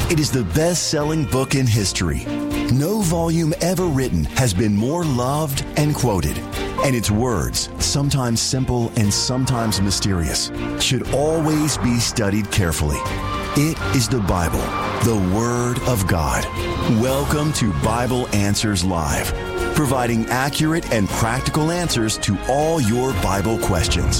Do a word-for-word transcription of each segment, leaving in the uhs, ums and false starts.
It is the best-selling book in history. No volume ever written has been more loved and quoted. And its words, sometimes simple and sometimes mysterious, should always be studied carefully. It is the Bible, the Word of God. Welcome to Bible Answers Live, providing accurate and practical answers to all your Bible questions.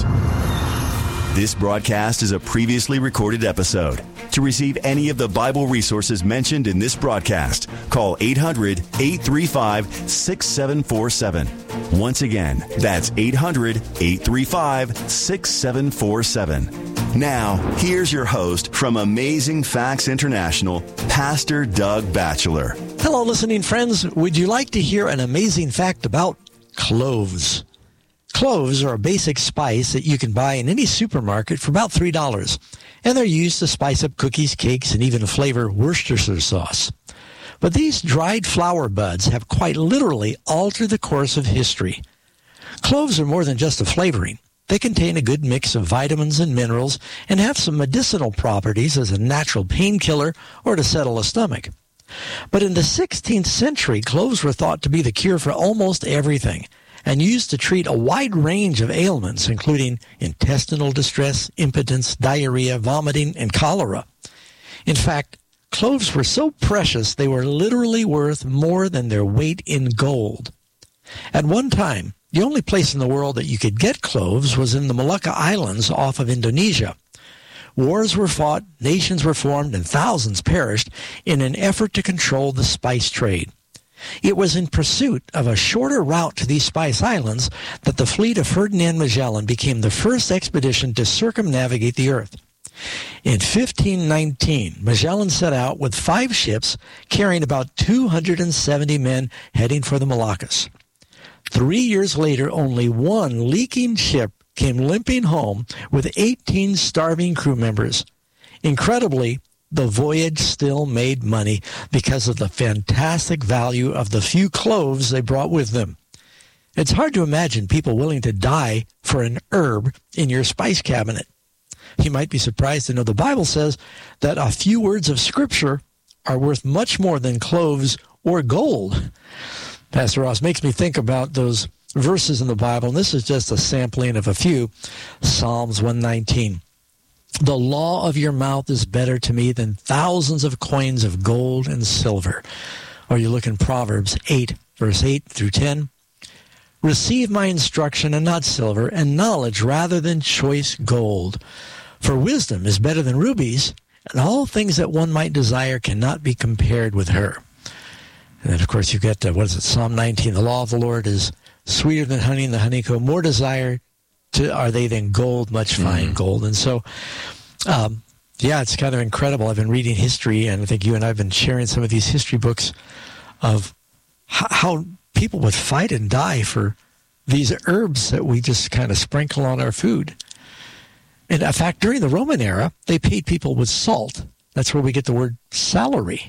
This broadcast is a previously recorded episode. To receive any of the Bible resources mentioned in this broadcast, call eight hundred, eight three five, six seven four seven. Once again, that's eight hundred, eight three five, six seven four seven. Now, here's your host from Amazing Facts International, Pastor Doug Batchelor. Hello, listening friends. Would you like to hear an amazing fact about cloves? Cloves are a basic spice that you can buy in any supermarket for about three dollars, and they're used to spice up cookies, cakes, and even flavor Worcestershire sauce. But these dried flower buds have quite literally altered the course of history. Cloves are more than just a flavoring. They contain a good mix of vitamins and minerals and have some medicinal properties as a natural painkiller or to settle a stomach. But in the sixteenth century, cloves were thought to be the cure for almost everything, and used to treat a wide range of ailments, including intestinal distress, impotence, diarrhea, vomiting, and cholera. In fact, cloves were so precious they were literally worth more than their weight in gold. At one time, the only place in the world that you could get cloves was in the Molucca Islands off of Indonesia. Wars were fought, nations were formed, and thousands perished in an effort to control the spice trade. It was in pursuit of a shorter route to these Spice Islands that the fleet of Ferdinand Magellan became the first expedition to circumnavigate the earth. In fifteen nineteen, Magellan set out with five ships carrying about two hundred seventy men heading for the Moluccas. Three years later, only one leaking ship came limping home with eighteen starving crew members. Incredibly, the voyage still made money because of the fantastic value of the few cloves they brought with them. It's hard to imagine people willing to die for an herb in your spice cabinet. You might be surprised to know the Bible says that a few words of Scripture are worth much more than cloves or gold. Pastor Ross makes me think about those verses in the Bible, and this is just a sampling of a few. Psalms one nineteen. The law of your mouth is better to me than thousands of coins of gold and silver. Or you look in Proverbs eight, verse eight through ten. Receive my instruction and not silver, and knowledge rather than choice gold. For wisdom is better than rubies, and all things that one might desire cannot be compared with her. And then, of course, you get, uh, what is it, Psalm nineteen. The law of the Lord is sweeter than honey in the honeycomb, more desire to, are they than gold, much fine mm-hmm. gold. And so, um, yeah, it's kind of incredible. I've been reading history, and I think you and I have been sharing some of these history books of h- how people would fight and die for these herbs that we just kind of sprinkle on our food. And in fact, during the Roman era, they paid people with salt. That's where we get the word salary.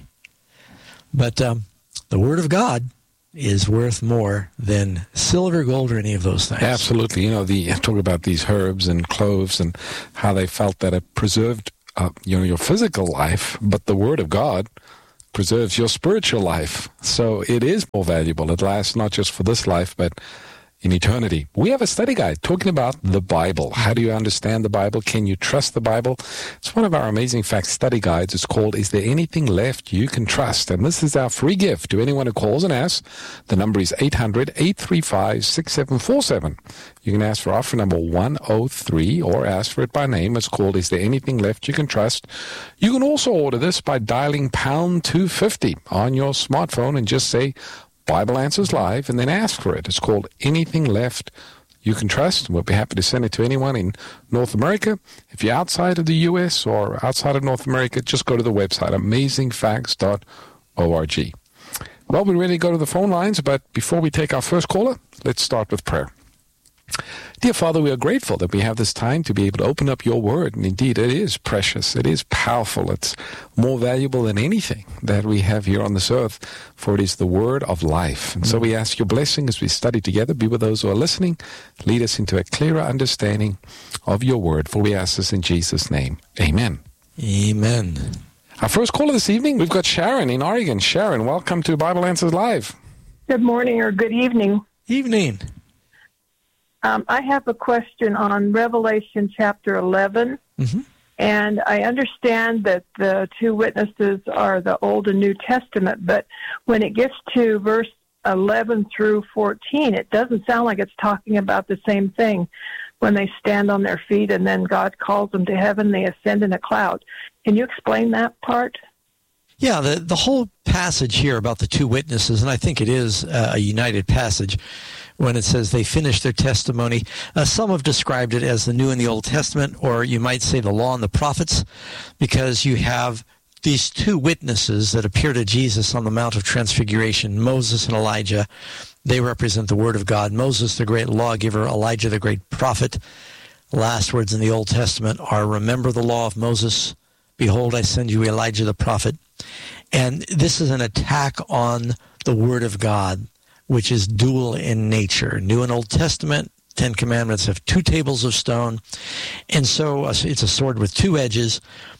But um, the Word of God is worth more than silver, gold, or any of those things. Absolutely. You know, the talk about these herbs and cloves and how they felt that it preserved, uh, you know, your physical life, but the Word of God preserves your spiritual life. So it is more valuable. It lasts not just for this life, but in eternity. We have a study guide talking about the Bible. How do you understand the Bible? Can you trust the Bible? It's one of our Amazing Facts study guides. It's called, Is There Anything Left You Can Trust? And this is our free gift to anyone who calls and asks. The number is eight hundred, eight three five, six seven four seven. You can ask for offer number one oh three or ask for it by name. It's called, Is There Anything Left You Can Trust? You can also order this by dialing pound two fifty on your smartphone and just say, Bible Answers Live, and then ask for it. It's called Anything Left You Can Trust. We'll be happy to send it to anyone in North America. If you're outside of the U S or outside of North America, just go to the website, amazing facts dot org. Well, we're ready to go to the phone lines, but before we take our first caller, let's start with prayer. Dear Father, we are grateful that we have this time to be able to open up your word. And indeed, it is precious. It is powerful. It's more valuable than anything that we have here on this earth, for it is the word of life. And mm-hmm. so we ask your blessing as we study together. Be with those who are listening. Lead us into a clearer understanding of your word. For we ask this in Jesus' name. Amen. Amen. Our first caller this evening, we've got Sharon in Oregon. Sharon, welcome to Bible Answers Live. Good morning or good evening. Evening. Um, I have a question on Revelation chapter eleven. Mm-hmm. And I understand that the two witnesses are the Old and New Testament, but when it gets to verse eleven through fourteen, it doesn't sound like it's talking about the same thing. When they stand on their feet and then God calls them to heaven, they ascend in a cloud. Can you explain that part? Yeah, the, the whole passage here about the two witnesses, and I think it is uh, a united passage, when it says they finished their testimony. Uh, some have described it as the New and the Old Testament, or you might say the Law and the Prophets, because you have these two witnesses that appear to Jesus on the Mount of Transfiguration, Moses and Elijah. They represent the Word of God. Moses, the great lawgiver, Elijah, the great prophet. Last words in the Old Testament are, remember the law of Moses. Behold, I send you Elijah the prophet. And this is an attack on the Word of God, which is dual in nature. New and Old Testament, Ten Commandments have two tables of stone. And so it's a sword with two edges.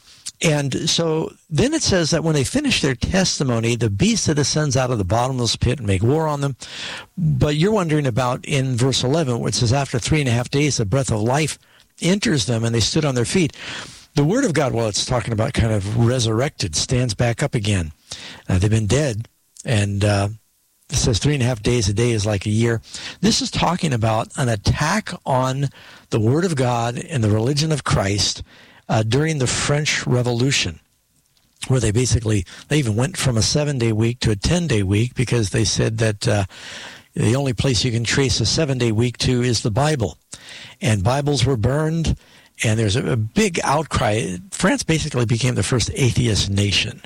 And so then it says that when they finish their testimony, the beast that ascends out of the bottomless pit and make war on them. But you're wondering about in verse eleven, where it says, after three and a half days, the breath of life enters them, and they stood on their feet. The Word of God, well, it's talking about kind of resurrected, stands back up again. Uh, they've been dead, and uh, it says three and a half days, a day is like a year. This is talking about an attack on the Word of God and the religion of Christ uh, during the French Revolution, where they basically, they even went from a seven-day week to a ten-day week because they said that uh, the only place you can trace a seven-day week to is the Bible. And Bibles were burned, and there's a, a big outcry. France basically became the first atheist nation.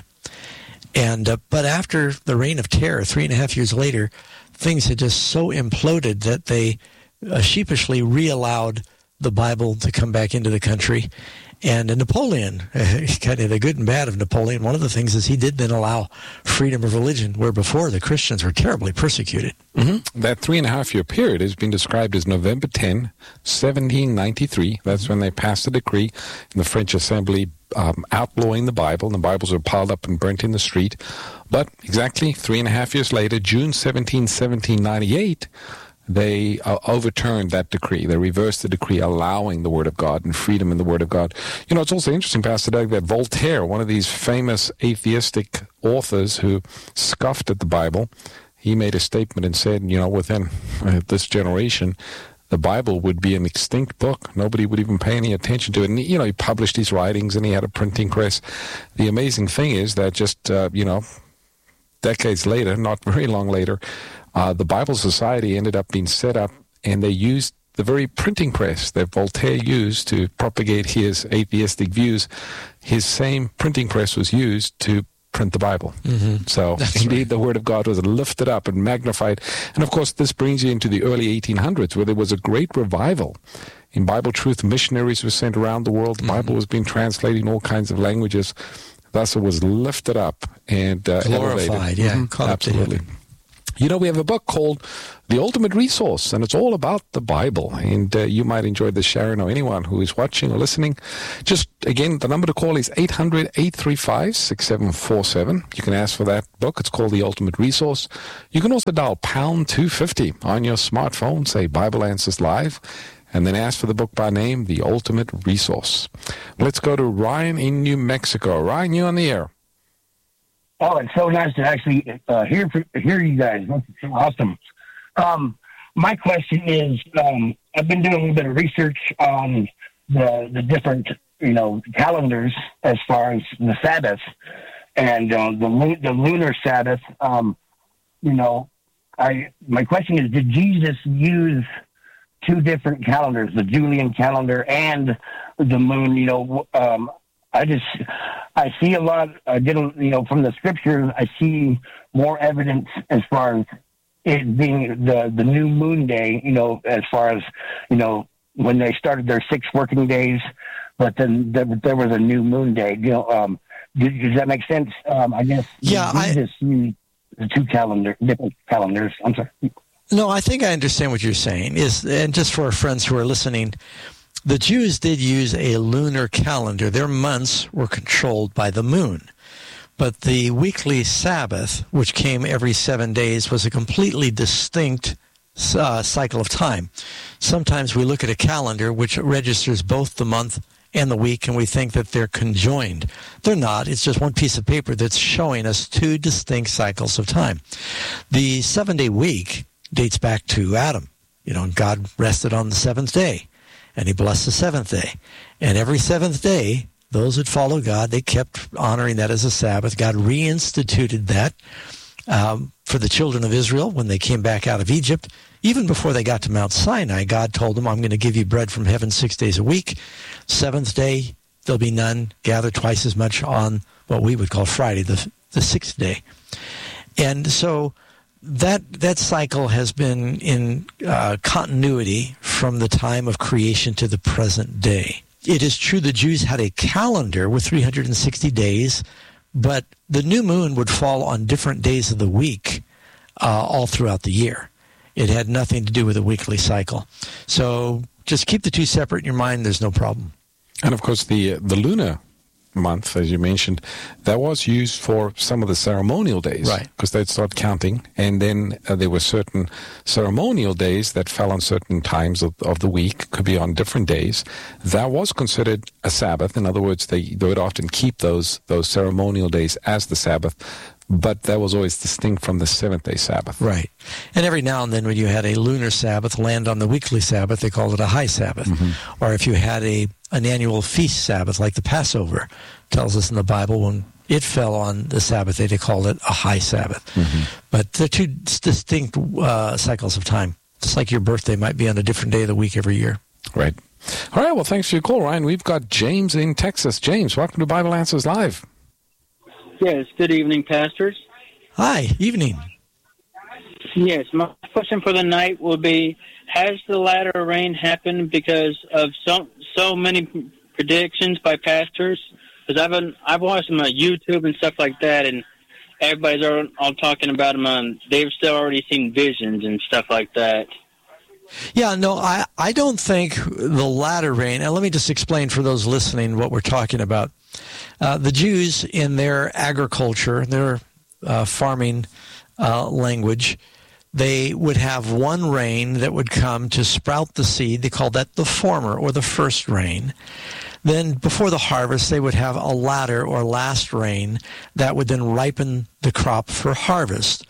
And uh, but after the Reign of Terror, three and a half years later, things had just so imploded that they uh, sheepishly re-allowed the Bible to come back into the country. And uh, Napoleon, uh, kind of the good and bad of Napoleon, one of the things is he did then allow freedom of religion, where before the Christians were terribly persecuted. Mm-hmm. That three and a half year period has been described as November tenth, seventeen ninety-three. That's when they passed a decree in the French Assembly um, outlawing the Bible, and the Bibles were piled up and burnt in the street. But exactly three and a half years later, June seventeenth, seventeen ninety-eight, they uh, overturned that decree. They reversed the decree allowing the Word of God and freedom in the Word of God. You know, it's also interesting, Pastor Doug, that Voltaire, one of these famous atheistic authors who scoffed at the Bible, he made a statement and said, you know, within uh, this generation, the Bible would be an extinct book. Nobody would even pay any attention to it. And, you know, he published his writings and he had a printing press. The amazing thing is that just, uh, you know, decades later, not very long later, uh, the Bible Society ended up being set up, and they used the very printing press that Voltaire used to propagate his atheistic views. His same printing press was used to print the Bible. Mm-hmm. So That's indeed right. The Word of God was lifted up and magnified. And of course, this brings you into the early eighteen hundreds, where there was a great revival. In Bible Truth, missionaries were sent around the world. The mm-hmm. Bible was being translated in all kinds of languages. Thus, it was lifted up and uh, glorified. Elevated. Yeah, mm-hmm. Absolutely. You know, we have a book called The Ultimate Resource, and it's all about the Bible. And uh, you might enjoy this, Sharon, or anyone who is watching or listening. Just, again, the number to call is eight hundred, eight three five, six seven four seven. You can ask for that book. It's called The Ultimate Resource. You can also dial pound two fifty on your smartphone, say Bible Answers Live, and then ask for the book by name, The Ultimate Resource. Let's go to Ryan in New Mexico. Ryan, you on the air. Oh, it's so nice to actually uh, hear hear you guys. That's so awesome. Um, my question is, um, I've been doing a little bit of research on the the different, you know, calendars as far as the Sabbath and uh, the the lunar Sabbath. Um, you know, I my question is, did Jesus use two different calendars, the Julian calendar and the moon? You know, um, I just, I see a lot, I did, you know, from the scriptures, I see more evidence as far as it being the, the new moon day, you know, as far as, you know, when they started their six working days, but then there, there was a new moon day, you know, um, does, does that make sense? Um, I guess yeah, Jesus I, used the two calendar, different calendars. I'm sorry. No, I think I understand what you're saying is, and just for our friends who are listening, the Jews did use a lunar calendar. Their months were controlled by the moon. But the weekly Sabbath, which came every seven days, was a completely distinct uh, cycle of time. Sometimes we look at a calendar which registers both the month and the week, and we think that they're conjoined. They're not. It's just one piece of paper that's showing us two distinct cycles of time. The seven-day week dates back to Adam. You know, God rested on the seventh day, and he blessed the seventh day. And every seventh day, those that follow God, they kept honoring that as a Sabbath. God reinstituted that um, for the children of Israel when they came back out of Egypt. Even before they got to Mount Sinai, God told them, I'm going to give you bread from heaven six days a week. Seventh day, there'll be none. Gather twice as much on what we would call Friday, the, the sixth day. And so that that cycle has been in uh, continuity from the time of creation to the present day. It is true the Jews had a calendar with three hundred sixty days, but the new moon would fall on different days of the week uh, all throughout the year. It had nothing to do with a weekly cycle. So just keep the two separate in your mind. There's no problem. And, of course, the the lunar month, as you mentioned, that was used for some of the ceremonial days. Right. Because they'd start counting. And then uh, there were certain ceremonial days that fell on certain times of, of the week, could be on different days. That was considered a Sabbath. In other words, they, they would often keep those those ceremonial days as the Sabbath. But that was always distinct from the seventh-day Sabbath. Right. And every now and then when you had a lunar Sabbath land on the weekly Sabbath, they called it a high Sabbath. Mm-hmm. Or if you had a an annual feast Sabbath, like the Passover tells us in the Bible, when it fell on the Sabbath day, they called it a high Sabbath. Mm-hmm. But they're two distinct uh, cycles of time. Just like your birthday might be on a different day of the week every year. Right. All right, well, thanks for your call, Ryan. We've got James in Texas. James, welcome to Bible Answers Live. Yes, good evening, pastors. Hi, evening. Yes, my question for the night will be, has the latter rain happened because of so so many predictions by pastors? Because I've been, I've watched them on YouTube and stuff like that, and everybody's all, all talking about them on, they've still already seen visions and stuff like that. Yeah, no, I, I don't think the latter rain, and let me just explain for those listening what we're talking about. Uh, the Jews, in their agriculture, their uh, farming uh, language, they would have one rain that would come to sprout the seed. They called that the former or the first rain. Then before the harvest, they would have a latter or last rain that would then ripen the crop for harvest.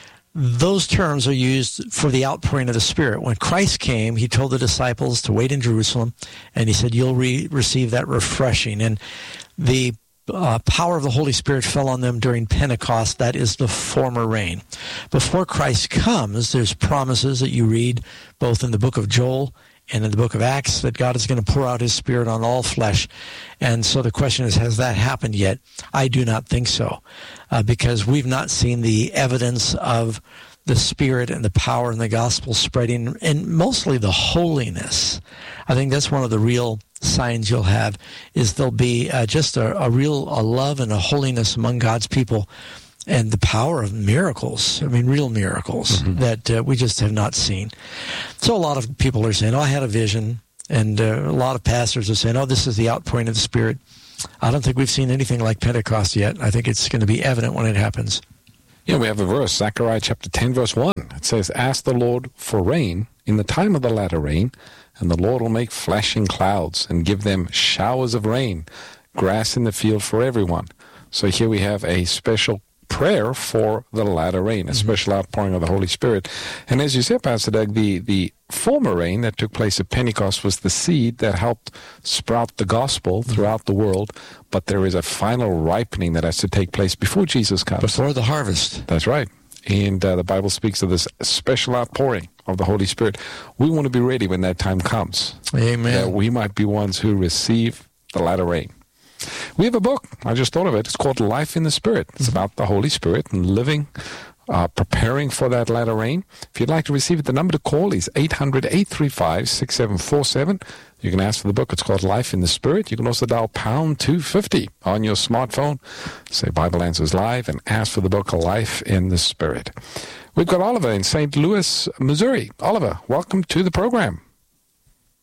Those terms are used for the outpouring of the Spirit. When Christ came, he told the disciples to wait in Jerusalem, and he said, you'll re- receive that refreshing. And the uh, power of the Holy Spirit fell on them during Pentecost. That is the former rain. Before Christ comes, there's promises that you read both in the book of Joel and in the book of Acts that God is going to pour out his Spirit on all flesh. And so the question is, has that happened yet? I do not think so, uh, because we've not seen the evidence of the Spirit and the power and the gospel spreading, and mostly the holiness. I think that's one of the real signs you'll have, is there'll be uh, just a, a real a love and a holiness among God's people, and the power of miracles, I mean, real miracles, mm-hmm. that uh, we just have not seen. So a lot of people are saying, oh, I had a vision, and uh, a lot of pastors are saying, oh, this is the outpouring of the Spirit. I don't think we've seen anything like Pentecost yet. I think it's going to be evident when it happens. Yeah, we have a verse, Zechariah chapter ten, verse one. It says, ask the Lord for rain in the time of the latter rain, and the Lord will make flashing clouds and give them showers of rain, grass in the field for everyone. So here we have a special prayer for the latter rain, a special outpouring of the Holy Spirit. And as you said, Pastor Doug, the, the former rain that took place at Pentecost was the seed that helped sprout the gospel throughout the world, but there is a final ripening that has to take place before Jesus comes. Before the harvest. That's right. And uh, the Bible speaks of this special outpouring of the Holy Spirit. We want to be ready when that time comes. Amen. That we might be ones who receive the latter rain. We have a book. I just thought of it. It's called Life in the Spirit. It's about the Holy Spirit and living, uh, preparing for that latter rain. If you'd like to receive it, the number to call is eight hundred, eight three five, six seven four seven. You can ask for the book. It's called Life in the Spirit. You can also dial pound two fifty on your smartphone. Say Bible Answers Live and ask for the book Life in the Spirit. We've got Oliver in Saint Louis, Missouri. Oliver, welcome to the program.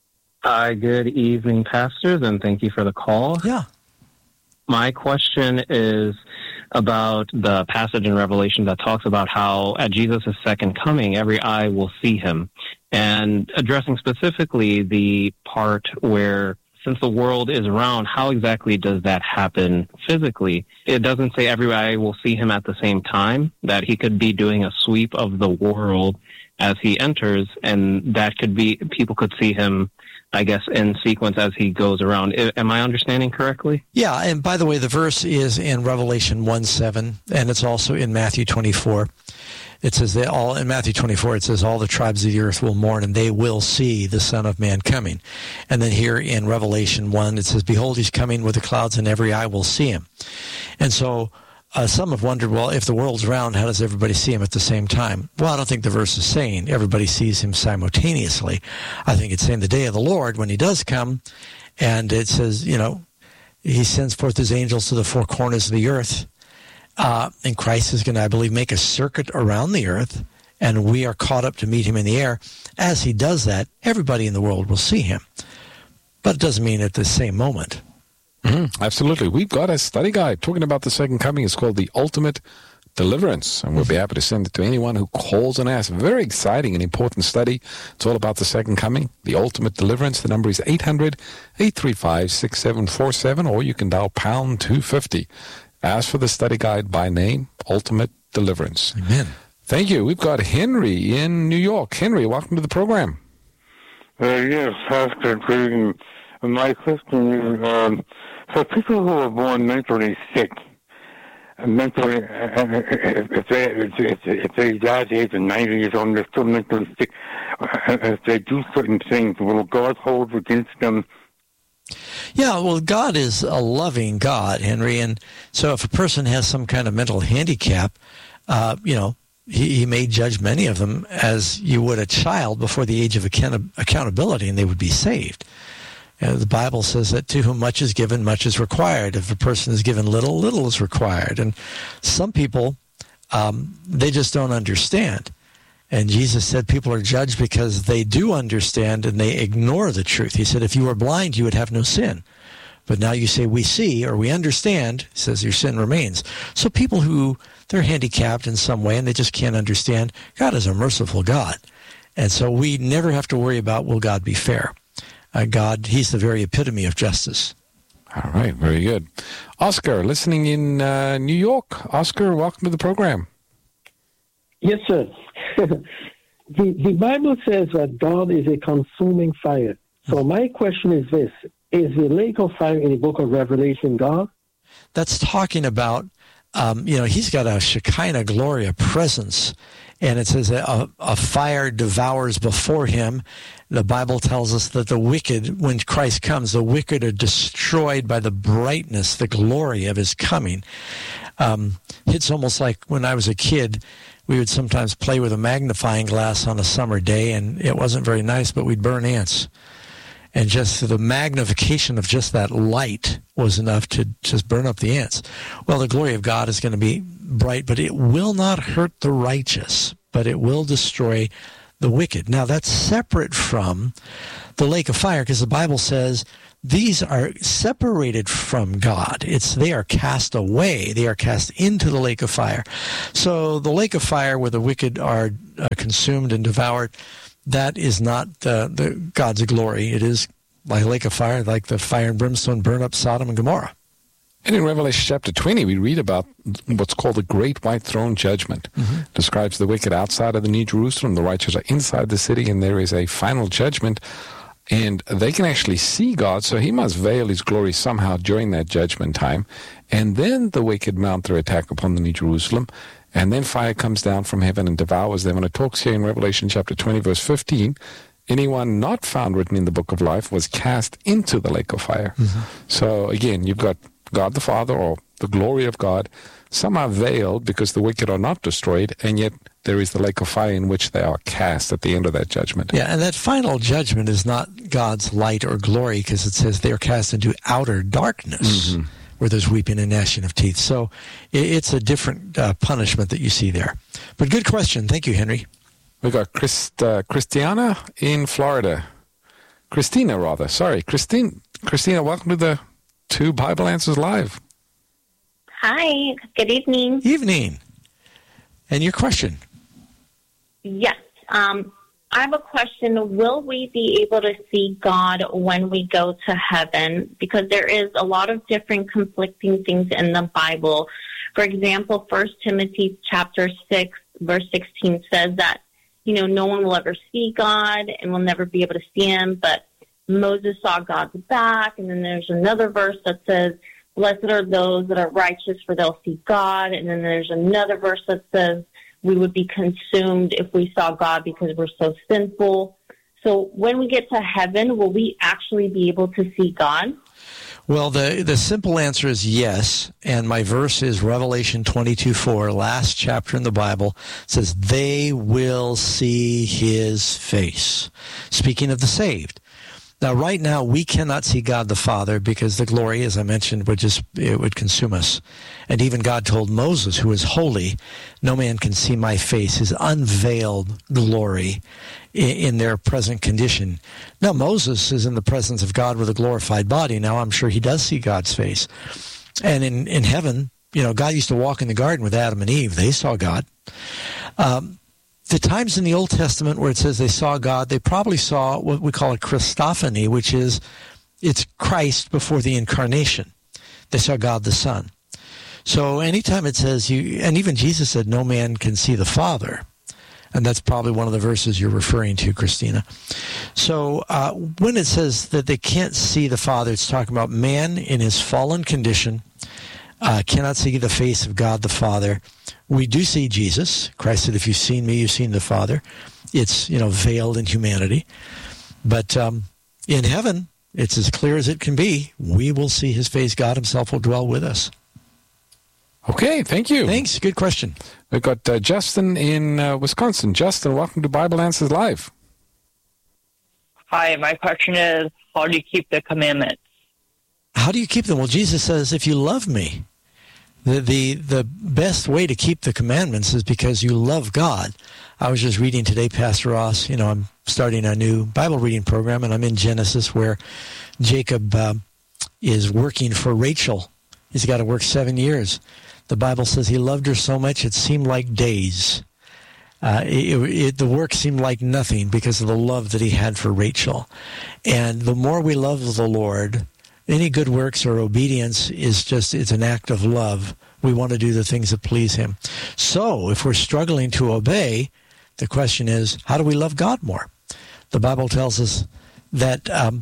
Hi, good evening, pastors, and thank you for the call. Yeah. My question is about the passage in Revelation that talks about how at Jesus' second coming, every eye will see him. And addressing specifically the part where, since the world is round, how exactly does that happen physically? It doesn't say every eye will see him at the same time, that he could be doing a sweep of the world as he enters, and that could be, people could see him, I guess, in sequence as he goes around. Am I understanding correctly? Yeah, and by the way, the verse is in Revelation one seven, and it's also in Matthew twenty-four. It says that all in Matthew twenty-four, it says all the tribes of the earth will mourn, and they will see the Son of Man coming. And then here in Revelation one, it says, behold, he's coming with the clouds, and every eye will see him. And so uh, some have wondered, well, if the world's round, how does everybody see him at the same time? Well, I don't think the verse is saying everybody sees him simultaneously. I think it's saying the day of the Lord, when he does come, and it says, you know, he sends forth his angels to the four corners of the earth. Uh, and Christ is going to, I believe, make a circuit around the earth, and we are caught up to meet him in the air. As he does that, everybody in the world will see him. But it doesn't mean at the same moment. Mm-hmm. Absolutely. We've got a study guide talking about the second coming. It's called The Ultimate Deliverance, and we'll be happy to send it to anyone who calls and asks. Very exciting and important study. It's all about the second coming, The Ultimate Deliverance. The number is eight hundred, eight three five, six seven four seven, or you can dial pound two fifty. Ask for the study guide by name, Ultimate Deliverance. Amen. Thank you. We've got Henry in New York. Henry, welcome to the program. Uh, yes, Pastor. My question is, um, for people who are born mentally sick, mentally, uh, if they if, if they die at the age of ninety years old and they're still mentally sick, uh, if they do certain things, will God hold against them? Yeah, well, God is a loving God, Henry, and so if a person has some kind of mental handicap, uh, you know, he, he may judge many of them as you would a child before the age of account- accountability, and they would be saved. You know, the Bible says that to whom much is given, much is required. If a person is given little, little is required. And some people, um, they just don't understand. And Jesus said people are judged because they do understand and they ignore the truth. He said, if you were blind, you would have no sin. But now you say we see or we understand, he says your sin remains. So people who, they're handicapped in some way and they just can't understand, God is a merciful God. And so we never have to worry about, will God be fair? Uh, God, he's the very epitome of justice. All right, very good. Oscar, listening in uh, New York. Oscar, welcome to the program. Yes, sir. the, the Bible says that God is a consuming fire. So my question is this. Is the lake of fire in the book of Revelation God? That's talking about, um, you know, he's got a Shekinah glory, a presence. And it says that a, a fire devours before him. The Bible tells us that the wicked, when Christ comes, the wicked are destroyed by the brightness, the glory of his coming. Um, it's almost like when I was a kid, we would sometimes play with a magnifying glass on a summer day, and it wasn't very nice, but we'd burn ants. And just the magnification of just that light was enough to just burn up the ants. Well, the glory of God is going to be bright, but it will not hurt the righteous, but it will destroy the wicked. Now, that's separate from the lake of fire, because the Bible says these are separated from God. It's they are cast away. They are cast into the lake of fire. So the lake of fire where the wicked are uh, consumed and devoured, that is not uh, the God's glory. It is like a lake of fire, like the fire and brimstone burn up Sodom and Gomorrah. And in Revelation chapter twenty, we read about what's called the Great White Throne Judgment. Mm-hmm. Describes the wicked outside of the New Jerusalem. The righteous are inside the city, and there is a final judgment. And they can actually see God, so he must veil his glory somehow during that judgment time. And then the wicked mount their attack upon the New Jerusalem. And then fire comes down from heaven and devours them. And it talks here in Revelation chapter twenty, verse fifteen, anyone not found written in the book of life was cast into the lake of fire. Mm-hmm. So again, you've got God the Father, or the glory of God, somehow veiled because the wicked are not destroyed, and yet there is the lake of fire in which they are cast at the end of that judgment. Yeah, and that final judgment is not God's light or glory, because it says they are cast into outer darkness. Mm-hmm. Where there's weeping and gnashing of teeth. So it's a different uh, punishment that you see there. But good question. Thank you, Henry. We got Chris, uh, Christiana in Florida. Christina, rather. Sorry, Christine. Christina, welcome to the to Bible Answers Live. Hi. Good evening. Evening. And your question? Yes. Um, I have a question. Will we be able to see God when we go to heaven? Because there is a lot of different conflicting things in the Bible. For example, First Timothy chapter six, verse sixteen says that, you know, no one will ever see God and will never be able to see him, but Moses saw God's back. And then there's another verse that says, blessed are those that are righteous, for they'll see God. And then there's another verse that says we would be consumed if we saw God because we're so sinful. So when we get to heaven, will we actually be able to see God? Well, the, the simple answer is yes, and my verse is Revelation twenty-two four, last chapter in the Bible, says, they will see his face. Speaking of the saved. Now, right now, we cannot see God the Father because the glory, as I mentioned, would just, it would consume us. And even God told Moses, who is holy, no man can see my face, his unveiled glory in, in their present condition. Now, Moses is in the presence of God with a glorified body. Now, I'm sure he does see God's face. And in, in heaven, you know, God used to walk in the garden with Adam and Eve. They saw God. Um, The times in the Old Testament where it says they saw God, they probably saw what we call a Christophany, which is it's Christ before the incarnation. They saw God the Son. So anytime it says you, and even Jesus said, no man can see the Father. And that's probably one of the verses you're referring to, Christina. So uh, when it says that they can't see the Father, it's talking about man in his fallen condition uh, cannot see the face of God the Father. We do see Jesus. Christ said, if you've seen me, you've seen the Father. It's, you know, veiled in humanity. But um, in heaven, it's as clear as it can be. We will see his face. God himself will dwell with us. Okay, thank you. Thanks. Good question. We've got uh, Justin in uh, Wisconsin. Justin, welcome to Bible Answers Live. Hi, my question is, how do you keep the commandments? How do you keep them? Well, Jesus says, if you love me, the, the, the best way to keep the commandments is because you love God. I was just reading today, Pastor Ross, you know, I'm starting a new Bible reading program, and I'm in Genesis where Jacob uh, is working for Rachel. He's got to work seven years. The Bible says he loved her so much it seemed like days. Uh, it, it, the work seemed like nothing because of the love that he had for Rachel. And the more we love the Lord, any good works or obedience is just, it's an act of love. We want to do the things that please him. So if we're struggling to obey, the question is, how do we love God more? The Bible tells us that um,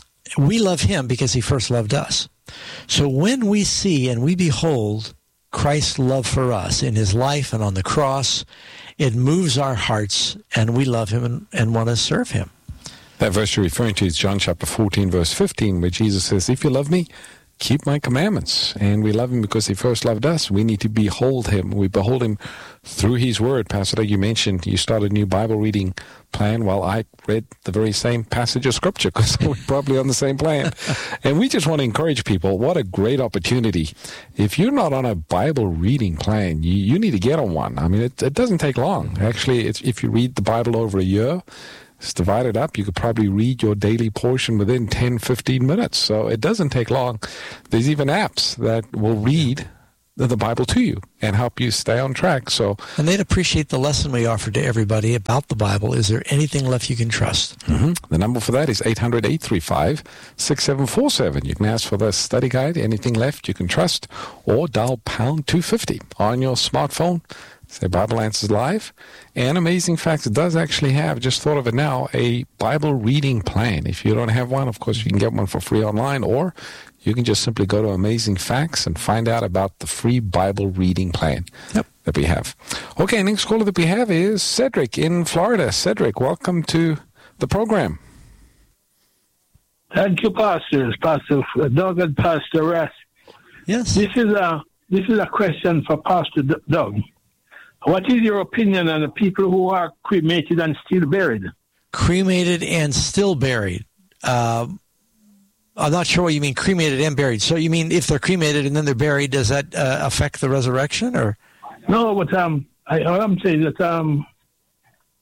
we love him because he first loved us. So when we see and we behold Christ's love for us in his life and on the cross, it moves our hearts, and we love him and, and want to serve him. That verse you're referring to is John chapter fourteen, verse fifteen, where Jesus says, if you love me, keep my commandments. And we love him because he first loved us. We need to behold him. We behold him through his word. Pastor Doug, you mentioned you started a new Bible reading plan. Well, I read the very same passage of Scripture because we're probably on the same plan. And we just want to encourage people. What a great opportunity. If you're not on a Bible reading plan, you, you need to get on one. I mean, it, it doesn't take long. Actually, it's, if you read the Bible over a year, it's divided up. You could probably read your daily portion within ten, fifteen minutes. So it doesn't take long. There's even apps that will read the Bible to you and help you stay on track. So, and they'd appreciate the lesson we offer to everybody about the Bible. Is there anything left you can trust? Mm-hmm. The number for that is eight hundred, eight three five, six seven four seven. You can ask for the study guide, anything left you can trust, or dial pound two fifty on your smartphone. Say Bible Answers Live. And Amazing Facts does actually have, just thought of it now, a Bible reading plan. If you don't have one, of course, you can get one for free online, or you can just simply go to Amazing Facts and find out about the free Bible reading plan yep. that we have. Okay, next caller that we have is Cedric in Florida. Cedric, welcome to the program. Thank you, pastors, Pastor Doug and Pastor Russ. Yes. This is a this is a question for Pastor Doug. What is your opinion on the people who are cremated and still buried? Cremated and still buried. Uh, I'm not sure what you mean, cremated and buried. So you mean if they're cremated and then they're buried, does that uh, affect the resurrection? Or no, but um, I, I'm saying that um,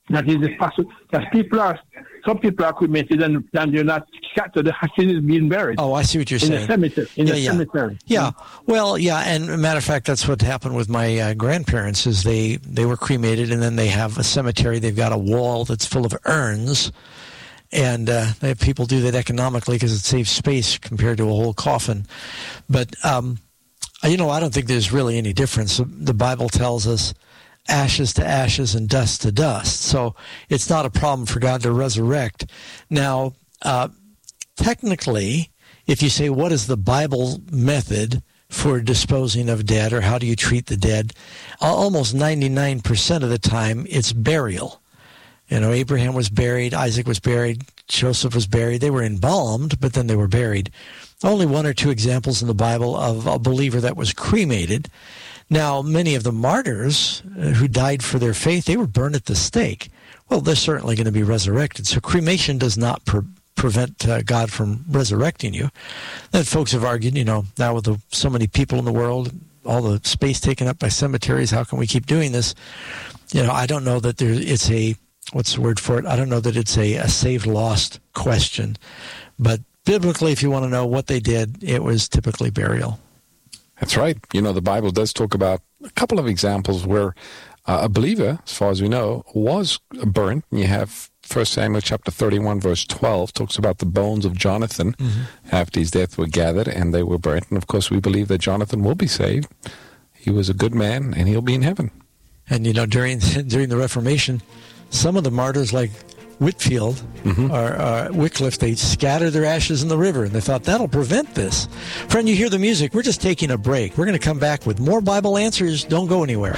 That is the possible. Because people are, some people are cremated and, and they're not scattered. The ashes is being buried. Oh, I see what you're in saying. The cemetery, in yeah, the yeah. cemetery. Yeah. Well, yeah. And matter of fact, that's what happened with my uh, grandparents. Is they they were cremated, and then they have a cemetery. They've got a wall that's full of urns, and uh, they have people do that economically because it saves space compared to a whole coffin. But um, you know, I don't think there's really any difference. The Bible tells us ashes to ashes and dust to dust. So it's not a problem for God to resurrect. Now, uh, technically, if you say, what is the Bible method for disposing of dead, or how do you treat the dead, almost ninety-nine percent of the time it's burial. You know, Abraham was buried, Isaac was buried, Joseph was buried. They were embalmed, but then they were buried. Only one or two examples in the Bible of a believer that was cremated. Now, many of the martyrs who died for their faith, they were burned at the stake. Well, they're certainly going to be resurrected. So cremation does not pre- prevent uh, God from resurrecting you. Then folks have argued, you know, now with the, so many people in the world, all the space taken up by cemeteries, how can we keep doing this? You know, I don't know that there, it's a, what's the word for it? I don't know that it's a, a saved, lost question. But biblically, if you want to know what they did, it was typically burial. That's right. You know, the Bible does talk about a couple of examples where uh, a believer, as far as we know, was burnt. And you have First Samuel chapter thirty-one, verse twelve, talks about the bones of Jonathan mm-hmm. after his death were gathered and they were burnt. And, of course, we believe that Jonathan will be saved. He was a good man, and he'll be in heaven. And, you know, during during the Reformation, some of the martyrs, like Whitfield mm-hmm. or uh, Wycliffe, they scattered their ashes in the river, and they thought that'll prevent this. Friend, you hear the music. We're just taking a break. We're going to come back with more Bible answers. Don't go anywhere.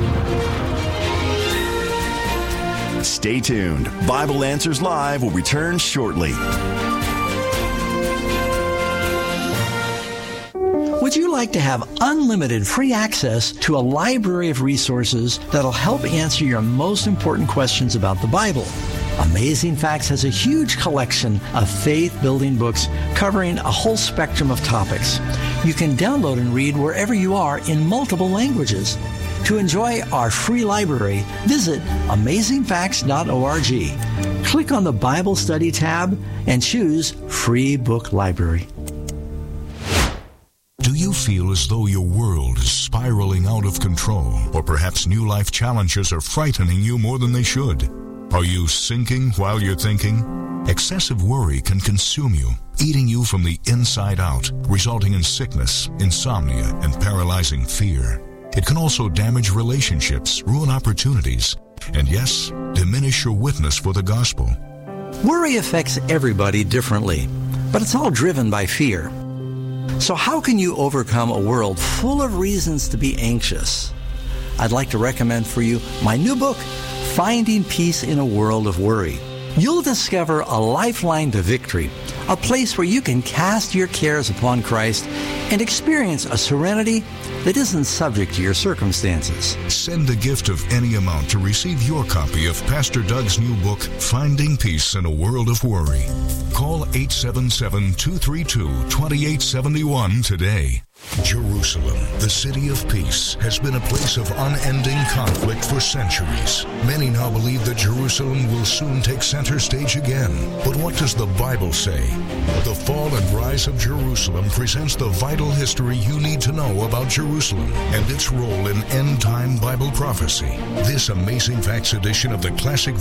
Stay tuned. Bible Answers Live will return shortly. Would you like to have unlimited free access to a library of resources that'll help answer your most important questions about the Bible? Amazing Facts has a huge collection of faith-building books covering a whole spectrum of topics. You can download and read wherever you are in multiple languages. To enjoy our free library, visit amazing facts dot org. Click on the Bible Study tab and choose Free Book Library. Do you feel as though your world is spiraling out of control, or perhaps new life challenges are frightening you more than they should? Are you sinking while you're thinking? Excessive worry can consume you, eating you from the inside out, resulting in sickness, insomnia, and paralyzing fear. It can also damage relationships, ruin opportunities, and yes, diminish your witness for the gospel. Worry affects everybody differently, but it's all driven by fear. So how can you overcome a world full of reasons to be anxious? I'd like to recommend for you my new book, Finding Peace in a World of Worry. You'll discover a lifeline to victory, a place where you can cast your cares upon Christ and experience a serenity that isn't subject to your circumstances. Send a gift of any amount to receive your copy of Pastor Doug's new book, Finding Peace in a World of Worry. Call eight seven seven, two three two, two eight seven one today. Jerusalem, the city of peace, has been a place of unending conflict for centuries. Many now believe that Jerusalem will soon take center stage again. But what does the Bible say? The Fall and Rise of Jerusalem presents the vital history you need to know about Jerusalem and its role in end-time Bible prophecy. This Amazing Facts edition of the Classic